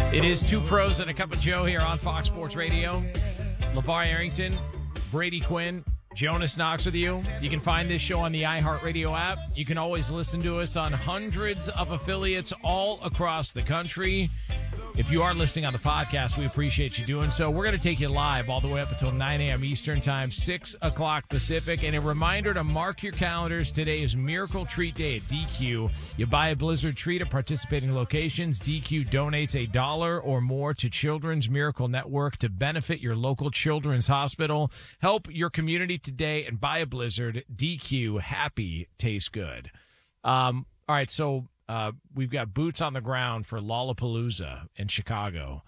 It is Two Pros and a Cup of Joe here on Fox Sports Radio. LeVar Arrington, Brady Quinn, Jonas Knox with you. You can find this show on the iHeartRadio app. You can always listen to us on hundreds of affiliates all across the country. If you are listening on the podcast, we appreciate you doing so. We're going to take you live all the way up until 9 a.m. Eastern Time, 6 o'clock Pacific. And a reminder to mark your calendars. Today is Miracle Treat Day at DQ. You buy a Blizzard treat at participating locations. DQ donates $1 or more to Children's Miracle Network to benefit your local children's hospital. Help your community today and buy a Blizzard. DQ, happy, tastes good. All right, so we've got boots on the ground for Lollapalooza in Chicago,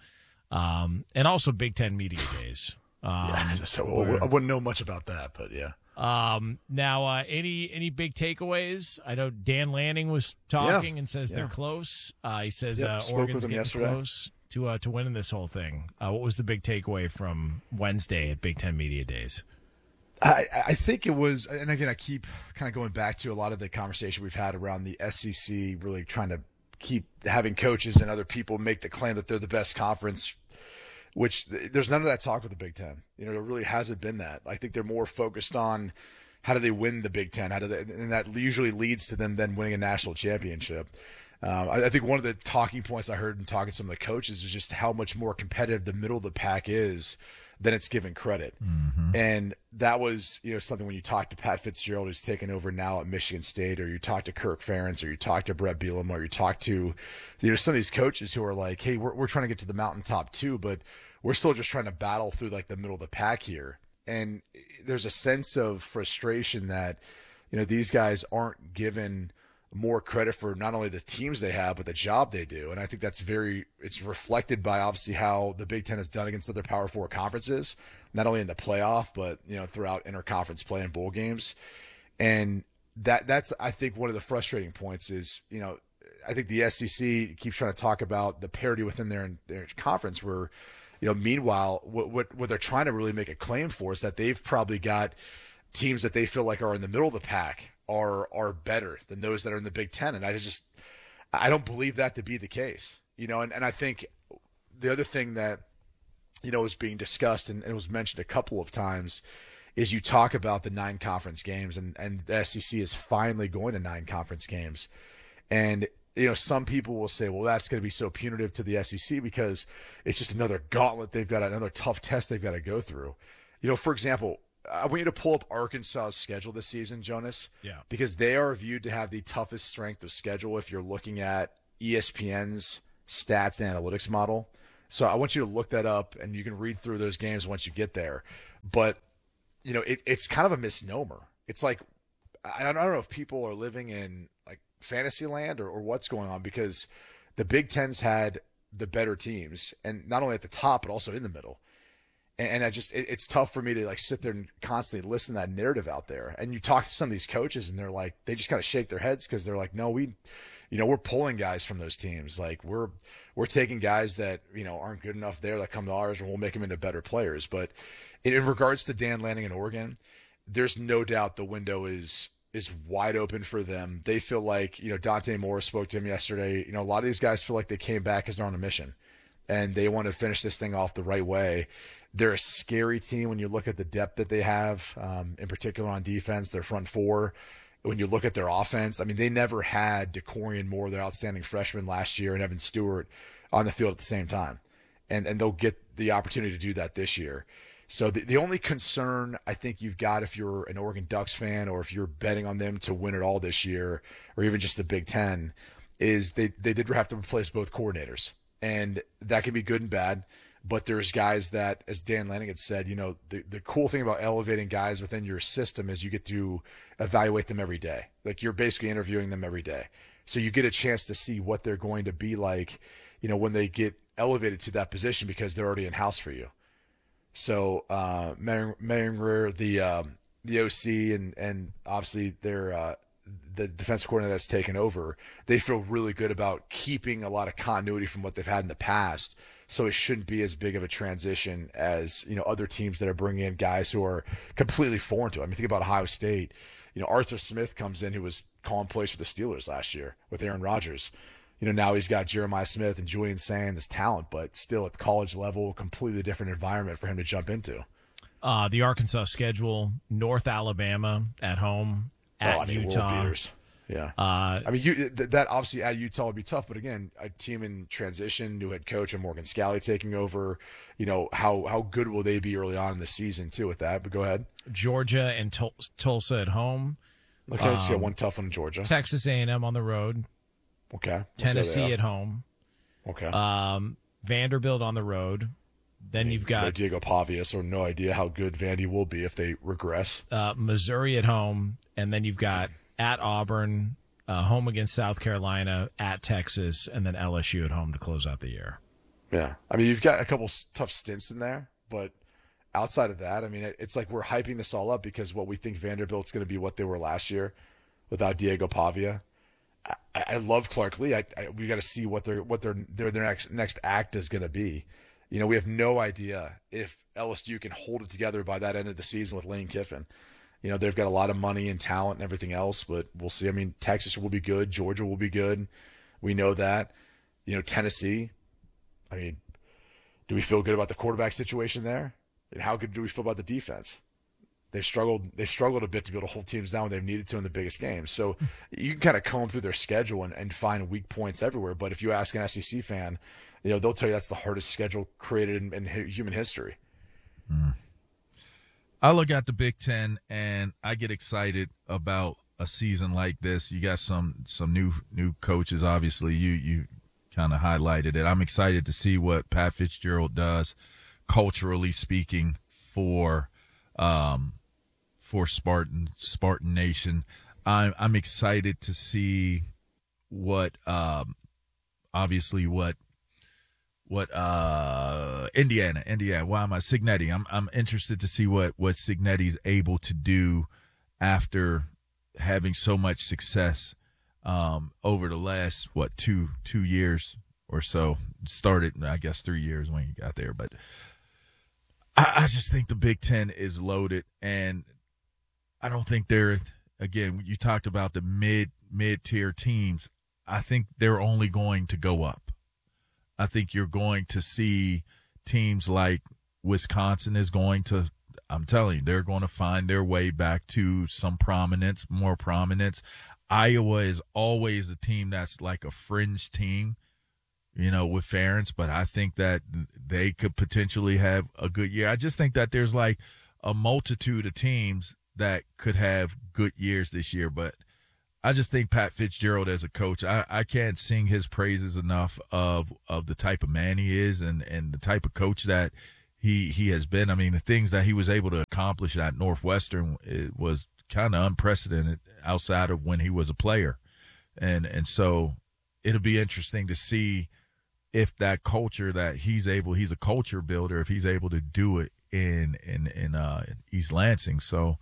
and also Big Ten Media Days. I wouldn't know much about that, but yeah. Now, any big takeaways? I know Dan Lanning was talking and says they're close. He says Oregon's getting close to winning this whole thing. What was the big takeaway from Wednesday at Big Ten Media Days? I think it was, and again, I keep kind of going back to a lot of the conversation we've had around the SEC really trying to keep having coaches and other people make the claim that they're the best conference, which there's none of that talk with the Big Ten. There really hasn't been that. I think they're more focused on how do they win the Big Ten, and that usually leads to them then winning a national championship. I think one of the talking points I heard in talking to some of the coaches is just how much more competitive the middle of the pack is than it's given credit. Mm-hmm. And that was, something when you talk to Pat Fitzgerald, who's taken over now at Michigan State, or you talk to Kirk Ferentz, or you talk to Brett Bielema, or you talk to, some of these coaches who are like, hey, we're trying to get to the mountaintop too, but we're still just trying to battle through like the middle of the pack here. And there's a sense of frustration that, these guys aren't given more credit for not only the teams they have, but the job they do. And I think it's reflected by obviously how the Big Ten has done against other Power Four conferences, not only in the playoff, but, throughout interconference play and bowl games. And that's, I think, one of the frustrating points is, I think the SEC keeps trying to talk about the parity within their conference where, meanwhile, what they're trying to really make a claim for is that they've probably got teams that they feel like are in the middle of the pack are better than those that are in the Big Ten. And I don't believe that to be the case, and I think the other thing that, is being discussed and it was mentioned a couple of times is you talk about the 9 conference games and the SEC is finally going to 9 conference games. And, some people will say, well, that's going to be so punitive to the SEC because it's just another gauntlet. They've got another tough test they've got to go through. For example, I want you to pull up Arkansas's schedule this season, Jonas. Yeah. Because they are viewed to have the toughest strength of schedule if you're looking at ESPN's stats and analytics model. So I want you to look that up, and you can read through those games once you get there. But, it's kind of a misnomer. It's like, I don't know if people are living in like fantasy land or what's going on, because the Big Ten's had the better teams, and not only at the top, but also in the middle. And it's tough for me to like sit there and constantly listen to that narrative out there. And you talk to some of these coaches and they're like, they just kind of shake their heads because they're like, no, we're pulling guys from those teams. Like we're taking guys that, aren't good enough there that come to ours and we'll make them into better players. But in regards to Dan Lanning in Oregon, there's no doubt the window is wide open for them. They feel like, Dante Moore spoke to him yesterday. A lot of these guys feel like they came back because they're on a mission and they want to finish this thing off the right way. They're a scary team when you look at the depth that they have, in particular on defense, their front four. When you look at their offense, I mean, they never had DeCorian Moore, their outstanding freshman last year, and Evan Stewart on the field at the same time. And they'll get the opportunity to do that this year. So the only concern I think you've got if you're an Oregon Ducks fan or if you're betting on them to win it all this year or even just the Big Ten is they did have to replace both coordinators. And that can be good and bad. But there's guys that, as Dan Lanning had said, the cool thing about elevating guys within your system is you get to evaluate them every day. Like you're basically interviewing them every day. So you get a chance to see what they're going to be like, when they get elevated to that position because they're already in-house for you. So Maringer, the OC, and obviously the defensive coordinator that's taken over, they feel really good about keeping a lot of continuity from what they've had in the past. So it shouldn't be as big of a transition as, other teams that are bringing in guys who are completely foreign to it. I mean, think about Ohio State. Arthur Smith comes in, who was calling plays for the Steelers last year with Aaron Rodgers. Now he's got Jeremiah Smith and Julian Sand as talent, but still at the college level, completely different environment for him to jump into. The Arkansas schedule: North Alabama at home, at Utah. World beaters. Yeah. That obviously at Utah would be tough, but again, a team in transition, new head coach and Morgan Scalley taking over. How good will they be early on in the season too with that? But go ahead. Georgia and Tulsa at home. Okay, let's get one tough one in Georgia. Texas A&M on the road. Okay. Tennessee at home. Okay. Vanderbilt on the road. Then you've got Diego Pavia, so no idea how good Vandy will be if they regress. Missouri at home, and then you've got at Auburn, home against South Carolina, at Texas, and then LSU at home to close out the year. Yeah. You've got a couple tough stints in there, but outside of that, it's like we're hyping this all up because what we think Vanderbilt's going to be what they were last year without Diego Pavia. I love Clark Lee. We got to see what their next act is going to be. We have no idea if LSU can hold it together by that end of the season with Lane Kiffin. They've got a lot of money and talent and everything else, but we'll see. Texas will be good. Georgia will be good. We know that. Tennessee. Do we feel good about the quarterback situation there? And how good do we feel about the defense? They've struggled a bit to be able to hold teams down when they've needed to in the biggest games. So you can kind of comb through their schedule and find weak points everywhere. But if you ask an SEC fan, they'll tell you that's the hardest schedule created in human history. I look at the Big Ten and I get excited about a season like this. You got some new coaches. Obviously, you kind of highlighted it. I'm excited to see what Pat Fitzgerald does, culturally speaking, for Spartan Nation. I'm excited to see what Indiana. Why am I Cignetti? I'm interested to see what Cignetti's able to do after having so much success over the last two years or so. Started, I guess, 3 years when he got there, but I just think the Big Ten is loaded, and I don't think they're, again, you talked about the mid-tier teams. I think they're only going to go up. I think you're going to see teams like Wisconsin is going to, I'm telling you, they're going to find their way back to some prominence, more prominence. Iowa is always a team that's like a fringe team, with Ferentz, but I think that they could potentially have a good year. I just think that there's like a multitude of teams that could have good years this year, but I just think Pat Fitzgerald as a coach, I can't sing his praises enough of the type of man he is and the type of coach that he has been. The things that he was able to accomplish at Northwestern, it was kind of unprecedented outside of when he was a player. And so it'll be interesting to see if that culture that he's a culture builder, if he's able to do it in East Lansing. So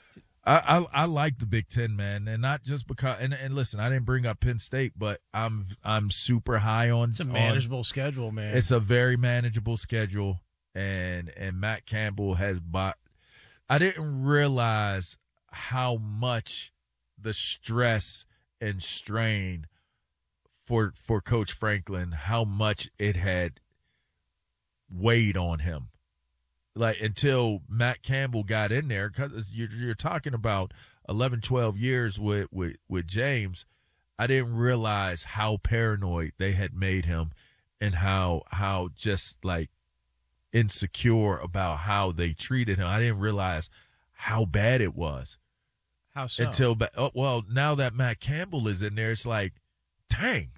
I like the Big Ten, man, and not just because. And listen, I didn't bring up Penn State, but I'm super high on. It's a manageable schedule, man. It's a very manageable schedule, and Matt Campbell has bought. I didn't realize how much the stress and strain for Coach Franklin, how much it had weighed on him. Like, until Matt Campbell got in there, because you're talking about 11, 12 years with James. I didn't realize how paranoid they had made him and how just like insecure about how they treated him. I didn't realize how bad it was. How so? Now that Matt Campbell is in there, it's like, dang,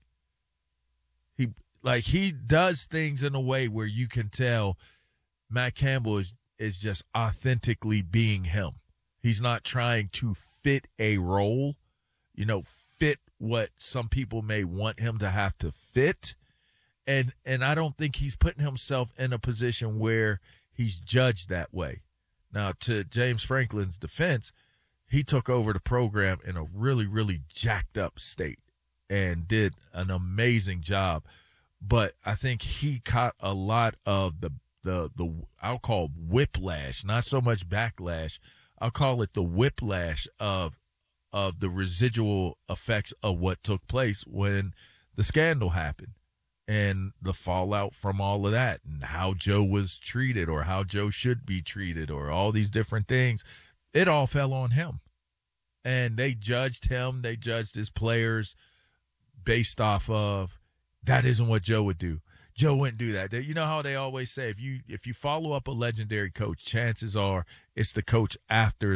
he does things in a way where you can tell Matt Campbell is just authentically being him. He's not trying to fit a role, fit what some people may want him to have to fit. And I don't think he's putting himself in a position where he's judged that way. Now, to James Franklin's defense, he took over the program in a really, really jacked up state and did an amazing job. But I think he caught a lot of the I'll call whiplash, not so much backlash. I'll call it the whiplash of the residual effects of what took place when the scandal happened and the fallout from all of that and how Joe was treated or how Joe should be treated or all these different things, it all fell on him. And they judged him. They judged his players based off of that isn't what Joe would do. Joe wouldn't do that. You know how they always say, if you follow up a legendary coach, chances are it's the coach after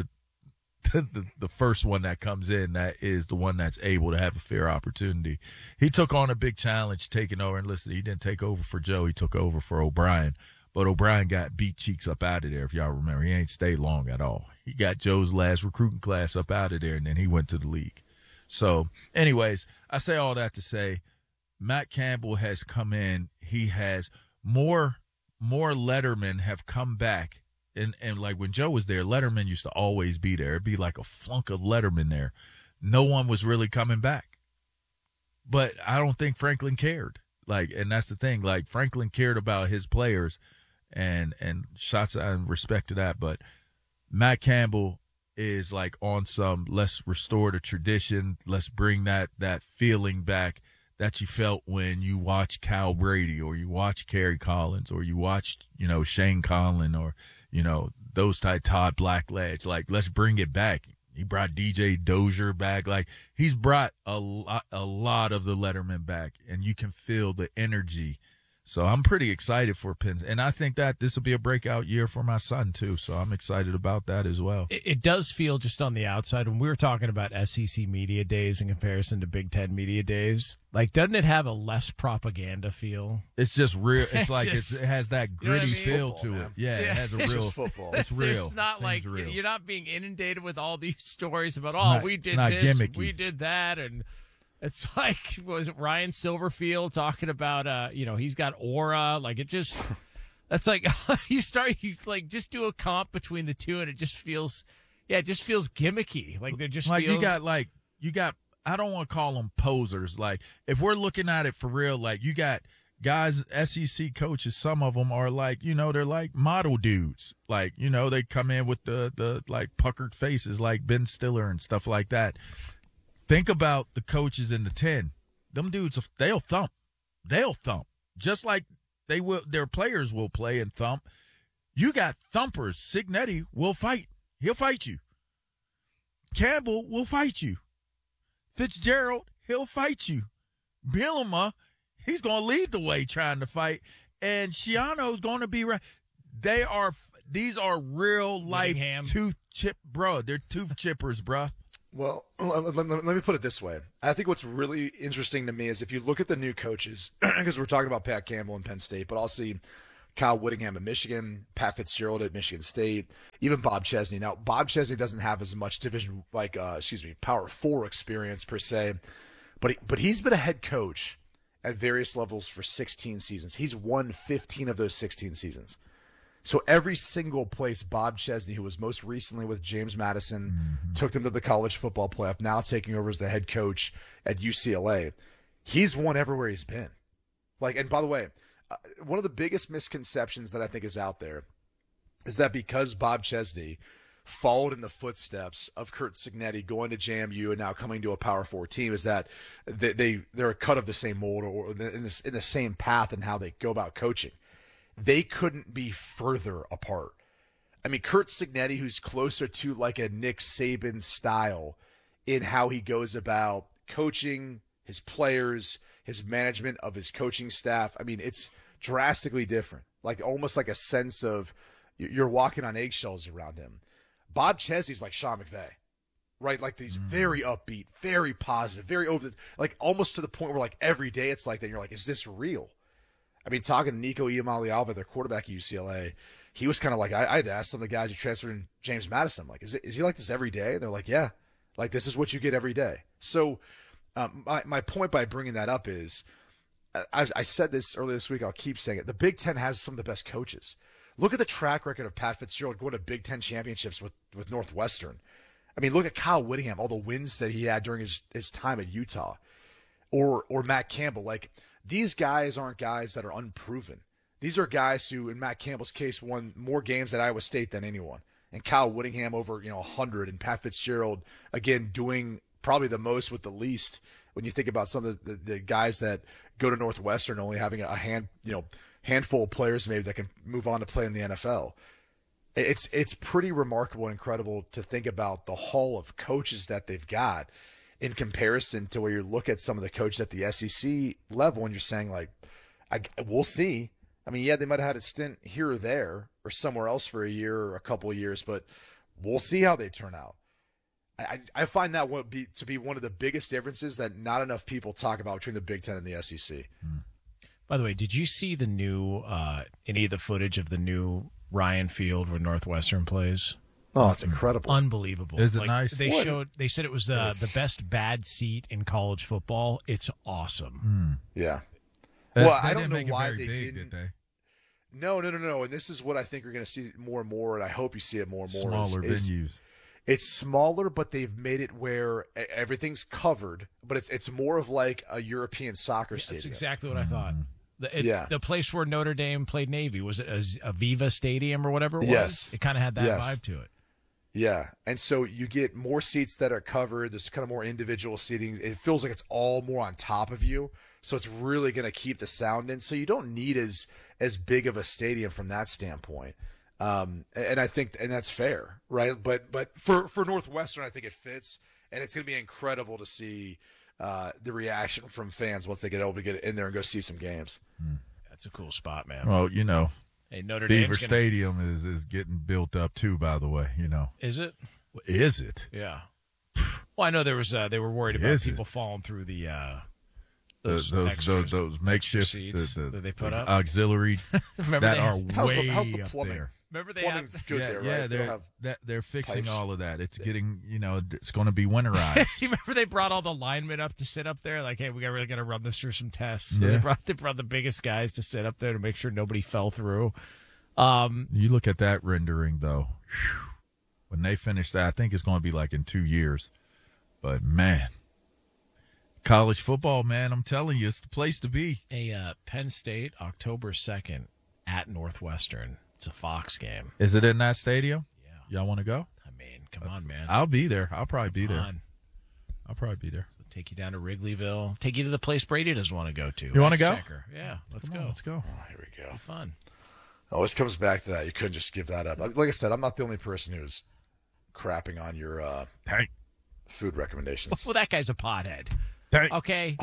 the first one that comes in that is the one that's able to have a fair opportunity. He took on a big challenge taking over. And listen, he didn't take over for Joe. He took over for O'Brien. But O'Brien got beat cheeks up out of there, if y'all remember. He ain't stayed long at all. He got Joe's last recruiting class up out of there, and then he went to the league. So, anyways, I say all that to say Matt Campbell has come in. He has more lettermen have come back. And like when Joe was there, Letterman used to always be there. It'd be like a flunk of Letterman there. No one was really coming back. But I don't think Franklin cared. Like, and that's the thing. Like, Franklin cared about his players, and shots and respect to that. But Matt Campbell is like on some, let's restore the tradition. Let's bring that feeling back that you felt when you watch Cal Brady or you watch Kerry Collins or you watched, Shane Conlon or, those type Todd Blackledge. Like, let's bring it back. He brought DJ Dozier back. Like, he's brought a lot of the Letterman back, and you can feel the energy. So I'm pretty excited for Penn. And I think that this will be a breakout year for my son, too. So I'm excited about that as well. It does feel just on the outside when we were talking about SEC media days in comparison to Big Ten media days, like, doesn't it have a less propaganda feel? It's just real. It's like it has that gritty feel football, to man. it. Yeah, it has a It's real just football. It's real. It's not like real. you're not being inundated with all these stories about, we did not this, gimmicky. we did that, and it's like, was it Ryan Silverfield talking about, he's got aura. Like, it just, that's like, you just do a comp between the two, and it just feels gimmicky. Like, they're just like, you got, I don't want to call them posers. Like, if we're looking at it for real, like, you got guys, SEC coaches, some of them are like, they're like model dudes. Like, they come in with the like puckered faces like Ben Stiller and stuff like that. Think about the coaches in the 10. Them dudes, they'll thump. They'll thump. Just like their players will play and thump. You got thumpers. Signetti will fight. He'll fight you. Campbell will fight you. Fitzgerald, he'll fight you. Bielema, he's going to lead the way trying to fight. And Schiano's going to be right. These are real life tooth chip, bro. They're tooth chippers, bro. Well, let me put it this way. I think what's really interesting to me is if you look at the new coaches, because we're talking about Pat Campbell in Penn State, but I'll see Kyle Whittingham at Michigan, Pat Fitzgerald at Michigan State, even Bob Chesney. Now, Bob Chesney doesn't have as much Power 4 experience per se, but he's been a head coach at various levels for 16 seasons. He's won 15 of those 16 seasons. So every single place Bob Chesney, who was most recently with James Madison, took them to the college football playoff, now taking over as the head coach at UCLA, he's won everywhere he's been. And by the way, one of the biggest misconceptions that I think is out there is that because Bob Chesney followed in the footsteps of Curt Cignetti going to JMU and now coming to a Power 4 team is that they're a cut of the same mold or in the same path in how they go about coaching. They couldn't be further apart. I mean, Curt Cignetti, who's closer to like a Nick Saban style in how he goes about coaching his players, his management of his coaching staff. I mean, it's drastically different. Like almost like a sense of you're walking on eggshells around him. Bob Chesney's like Sean McVay, right? Like he's very upbeat, very positive, very over, like almost to the point where like every day it's like that. You're like, is this real? I mean, talking to Nico Iamaleava, their quarterback at UCLA, he was kind of like, I had to ask some of the guys who transferred in James Madison, like, is he like this every day? They're like, yeah, like this is what you get every day. So my point by bringing that up is, I said this earlier this week, I'll keep saying it. The Big Ten has some of the best coaches. Look at the track record of Pat Fitzgerald going to Big Ten championships with Northwestern. I mean, look at Kyle Whittingham, all the wins that he had during his time at Utah, or Matt Campbell. Like, these guys aren't guys that are unproven. These are guys who, in Matt Campbell's case, won more games at Iowa State than anyone. And Kyle Whittingham over 100, and Pat Fitzgerald again doing probably the most with the least when you think about some of the guys that go to Northwestern only having a handful of players maybe that can move on to play in the NFL. It's pretty remarkable and incredible to think about the haul of coaches that they've got in comparison to where you look at some of the coaches at the SEC level and you're saying, like, we'll see. I mean, yeah, they might have had a stint here or there or somewhere else for a year or a couple of years, but we'll see how they turn out. I find that to be one of the biggest differences that not enough people talk about between the Big Ten and the SEC. By the way, did you see the new any of the footage of the new Ryan Field where Northwestern plays? Oh, it's incredible. Unbelievable. Is it nice? They said it was the best bad seat in college football. It's awesome. Yeah. They I don't didn't know make it why very they big, didn't. did they? No. And this is what I think you're going to see more and more, and I hope you see it more and more. Smaller venues. It's smaller, but they've made it where everything's covered, but it's more of like a European soccer stadium. That's exactly what I thought. The place where Notre Dame played Navy, was it Aviva Stadium or whatever it was? Yes. It kind of had that vibe to it. Yeah, and so you get more seats that are covered. There's kind of more individual seating. It feels like it's all more on top of you, so it's really going to keep the sound in. So you don't need as big of a stadium from that standpoint. And I think, and that's fair, right? But for Northwestern, I think it fits, and it's going to be incredible to see the reaction from fans once they get able to get in there and go see some games. That's a cool spot, man. Well, hey, Notre Beaver Dame's Stadium is getting built up too, by the way, Is it? Is it? Yeah. Well, I know there was they were worried about people falling through the those makeshift seats that they put up, auxiliary that are way how's the up plumbing? there. Remember Plumbing's good there, right? They're fixing pipes. all of that. It's getting, it's going to be winterized. You remember they brought all the linemen up to sit up there? Like, hey, we really got to run this through some tests. So Yeah. they brought the biggest guys to sit up there to make sure nobody fell through. You look at that rendering, though. Whew, when they finish that, I think it's going to be like in 2 years. But, man, college football, man, I'm telling you, it's the place to be. Penn State, October 2nd at Northwestern. It's a Fox game. Is it in that stadium? Yeah. Y'all want to go? I mean, come on, man. I'll be there. I'll probably be there. On. I'll probably be there. So take you down to Wrigleyville. Take you to the place Brady doesn't want to go to. You want to go? Exchequer. Yeah, let's go. Let's go. Oh, here we go. Be fun. Always comes back to that. You couldn't just give that up. Like I said, I'm not the only person who's crapping on your food recommendations. Well, that guy's a pothead. Okay.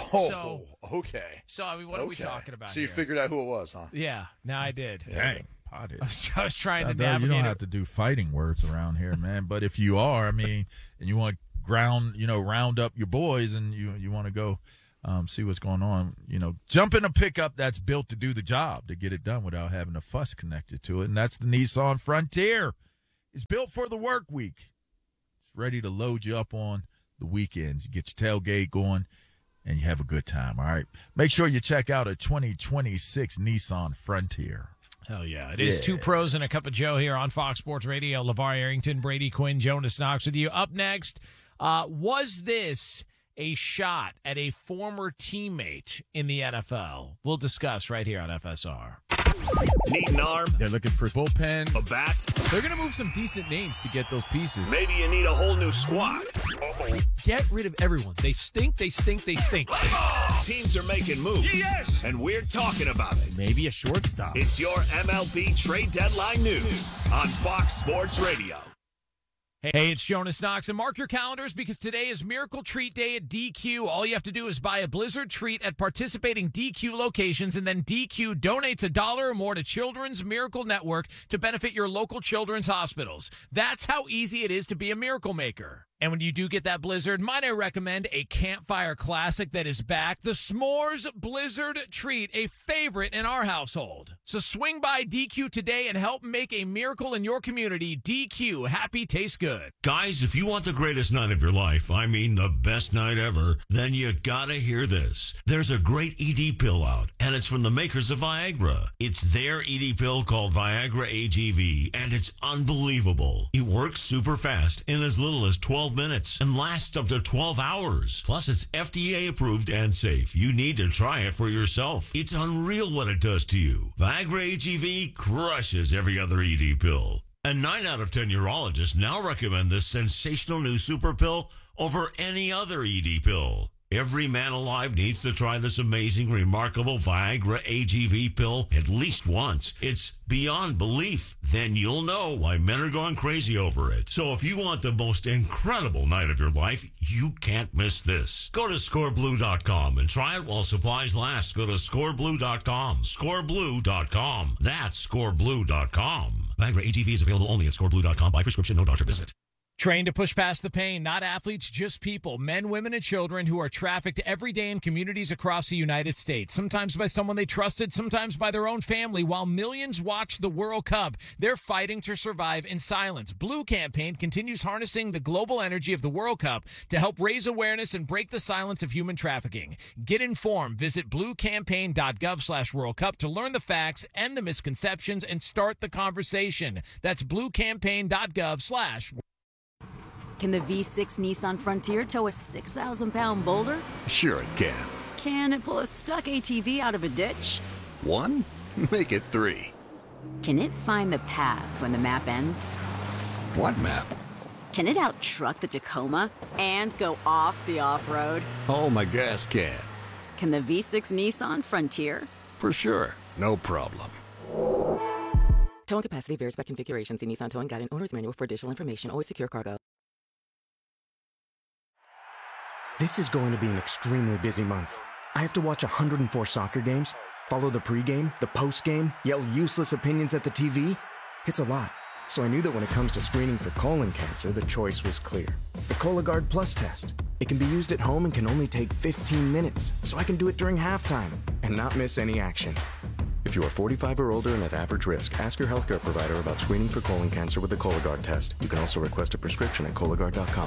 Okay. So, I mean, what are we talking about So you here? figured out who it was, huh? Yeah, now I did. Dang. Potted. I was trying to You navigate don't it. have to do fighting words around here, man. But if you are, I mean, and you want to round up your boys and you want to go see what's going on, jump in a pickup that's built to do the job, to get it done without having a fuss connected to it. And that's the Nissan Frontier. It's built for the work week. It's ready to load you up on the weekends. You get your tailgate going and you have a good time. All right. Make sure you check out a 2026 Nissan Frontier. Hell yeah. It is Two Pros and a Cup of Joe here on Fox Sports Radio. LeVar Arrington, Brady Quinn, Jonas Knox with you. Up next, was this a shot at a former teammate in the NFL? We'll discuss right here on FSR. Need an arm? They're looking for bullpen. A bat? They're going to move some decent names to get those pieces. Maybe you need a whole new squad. Get rid of everyone. They stink, they stink, they stink. Teams are making moves. Yes! And we're talking about it. Maybe a shortstop. It's your MLB trade deadline news on Fox Sports Radio. Hey, it's Jonas Knox, and mark your calendars because today is Miracle Treat Day at DQ. All you have to do is buy a Blizzard treat at participating DQ locations, and then DQ donates $1 or more to Children's Miracle Network to benefit your local children's hospitals. That's how easy it is to be a miracle maker. And when you do get that Blizzard, might I recommend a campfire classic that is back, the S'mores Blizzard Treat, a favorite in our household. So swing by DQ today and help make a miracle in your community. DQ, happy tastes good. Guys, if you want the greatest night of your life, I mean the best night ever, then you gotta hear this. There's a great ED pill out, and it's from the makers of Viagra. It's their ED pill called Viagra AGV, and it's unbelievable. It works super fast in as little as 12 minutes and lasts up to 12 hours. Plus, it's FDA approved and safe. You need to try it for yourself. It's unreal what it does to you. Viagra AGV crushes every other ED pill. And 9 out of 10 urologists now recommend this sensational new super pill over any other ED pill. Every man alive needs to try this amazing, remarkable Viagra AGV pill at least once. It's beyond belief. Then you'll know why men are going crazy over it. So if you want the most incredible night of your life, you can't miss this. Go to scoreblue.com and try it while supplies last. Go to scoreblue.com. Scoreblue.com. That's scoreblue.com. Viagra AGV is available only at scoreblue.com by prescription, no doctor visit. Trained to push past the pain, not athletes, just people, men, women, and children who are trafficked every day in communities across the United States, sometimes by someone they trusted, sometimes by their own family. While millions watch the World Cup, they're fighting to survive in silence. Blue Campaign continues harnessing the global energy of the World Cup to help raise awareness and break the silence of human trafficking. Get informed. Visit bluecampaign.gov/World Cup to learn the facts and the misconceptions and start the conversation. That's bluecampaign.gov/. Can the V6 Nissan Frontier tow a 6,000-pound boulder? Sure it can. Can it pull a stuck ATV out of a ditch? 1? Make it 3. Can it find the path when the map ends? What map? Can it out-truck the Tacoma and go off the off-road? Oh, my gas can. Can the V6 Nissan Frontier? For sure. No problem. Towing capacity varies by configuration. See Nissan Towing Guide and Owner's Manual for additional information. Always secure cargo. This is going to be an extremely busy month. I have to watch 104 soccer games, follow the pregame, the postgame, yell useless opinions at the TV. It's a lot. So I knew that when it comes to screening for colon cancer, the choice was clear. The Cologuard Plus test. It can be used at home and can only take 15 minutes, so I can do it during halftime and not miss any action. If you are 45 or older and at average risk, ask your healthcare provider about screening for colon cancer with the Cologuard test. You can also request a prescription at Cologuard.com.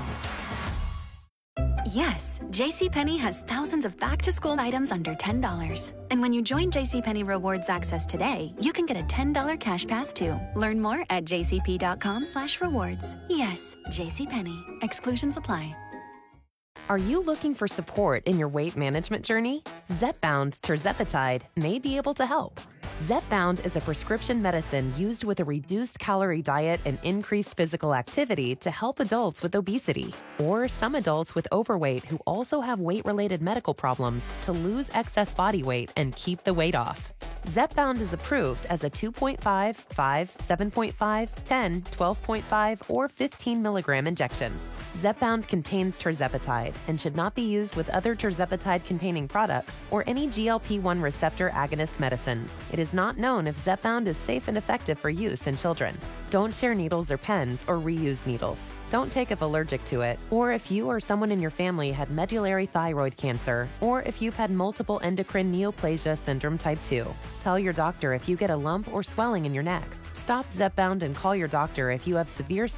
Yes, JCPenney has thousands of back-to-school items under $10. And when you join JCPenney Rewards Access today, you can get a $10 cash pass too. Learn more at jcp.com/rewards. Yes, JCPenney. Exclusions apply. Are you looking for support in your weight management journey? Zepbound tirzepatide may be able to help. Zepbound is a prescription medicine used with a reduced calorie diet and increased physical activity to help adults with obesity or some adults with overweight who also have weight-related medical problems to lose excess body weight and keep the weight off. Zepbound is approved as a 2.5, 5, 7.5, 10, 12.5, or 15 milligram injection. Zepbound contains tirzepatide and should not be used with other tirzepatide-containing products or any GLP-1 receptor agonist medicines. It is not known if Zepbound is safe and effective for use in children. Don't share needles or pens or reuse needles. Don't take if allergic to it, or if you or someone in your family had medullary thyroid cancer, or if you've had multiple endocrine neoplasia syndrome type 2. Tell your doctor if you get a lump or swelling in your neck. Stop Zepbound and call your doctor if you have severe